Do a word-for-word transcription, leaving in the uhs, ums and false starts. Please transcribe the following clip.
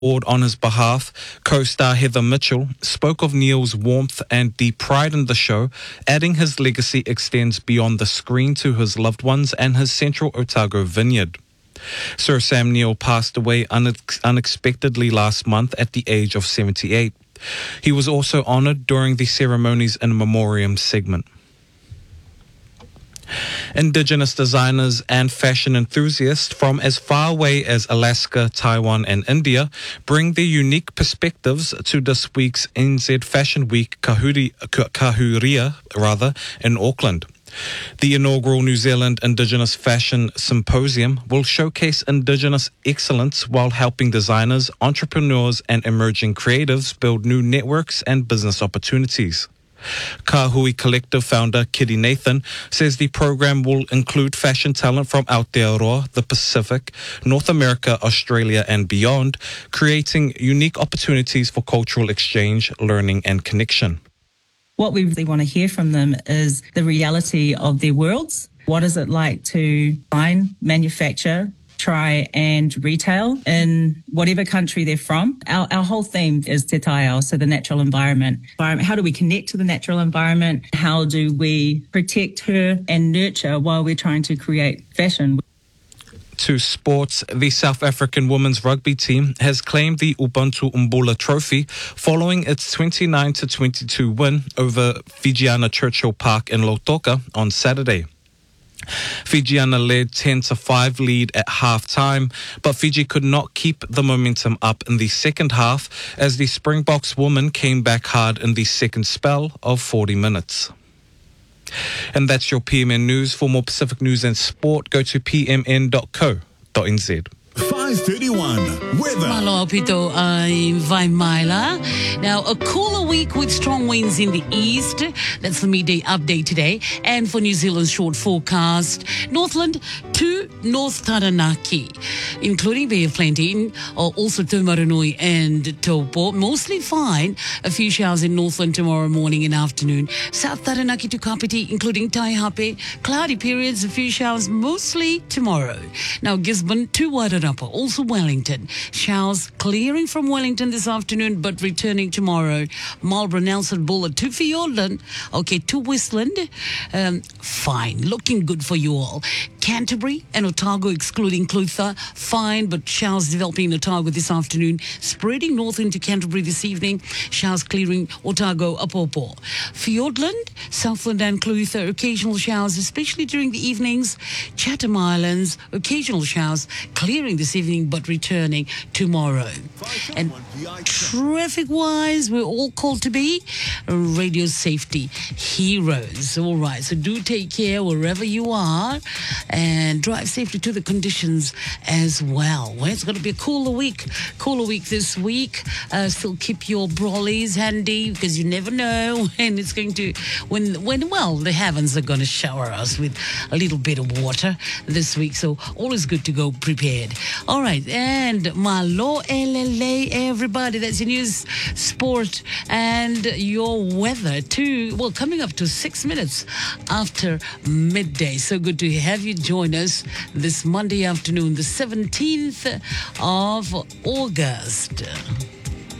Award on his behalf, co-star Heather Mitchell spoke of Neil's warmth and deep pride in the show, adding his legacy extends beyond the screen to his loved ones and his central Otago vineyard. Sir Sam Neill passed away unex- unexpectedly last month at the age of seventy-eight. He was also honoured during the ceremony's in memoriam segment. Indigenous designers and fashion enthusiasts from as far away as Alaska, Taiwan and India bring their unique perspectives to this week's N Z Fashion Week Kahuri, Kahuria rather, in Auckland. The inaugural New Zealand Indigenous Fashion Symposium will showcase Indigenous excellence while helping designers, entrepreneurs and emerging creatives build new networks and business opportunities. Kahui Collective founder Kitty Nathan says the program will include fashion talent from Aotearoa, the Pacific, North America, Australia and beyond, creating unique opportunities for cultural exchange, learning and connection. What we really want to hear from them is the reality of their worlds. What is it like to design, manufacture, try and retail in whatever country they're from? Our, our whole theme is Te Taiao, so the natural environment. How do we connect to the natural environment? How do we protect her and nurture while we're trying to create fashion? To sports, the South African women's rugby team has claimed the Ubuntu Umbula Trophy following its twenty-nine to twenty-two win over Fijiana Churchill Park in Lautoka on Saturday. Fijiana led ten to five lead at half-time, but Fiji could not keep the momentum up in the second half as the Springboks women came back hard in the second spell of forty minutes. And that's your P M N News. For more Pacific news and sport, go to p m n dot co dot n z. five thirty-one weather. Malo pito ay Vaimaila. Now, a cooler week with strong winds in the east. That's the midday update today. And for New Zealand's short forecast, Northland to North Taranaki, including Bay of Plenty, or also Taumarunui and Taupo. Mostly fine. A few showers in Northland tomorrow morning and afternoon. South Taranaki to Kapiti, including Taihape. Cloudy periods, a few showers mostly tomorrow. Now, Gisborne to Wairarapa, also Wellington. Showers clearing from Wellington this afternoon, but returning tomorrow. Marlborough, Nelson, Bullard to Fiordland. Okay, to Westland. Um, fine, looking good for you all. Canterbury and Otago, excluding Clutha, fine, but showers developing in Otago this afternoon, spreading north into Canterbury this evening. Showers clearing Otago, Apopo. Fiordland, Southland and Clutha, occasional showers, especially during the evenings. Chatham Islands, occasional showers, clearing this evening, but returning tomorrow. And traffic-wise, we're all called to be radio safety heroes. All right, so do take care wherever you are and drive safely to the conditions as well. Well, it's going to be a cooler week. Cooler week this week. Uh, still keep your brollies handy because you never know when it's going to, when, when well, the heavens are going to shower us with a little bit of water this week. So always good to go prepared. All right, and malo elele, everybody. That's your news, sport, and your weather too. Well, coming up to six minutes after midday. So good to have you join us this Monday afternoon, the seventeenth of August.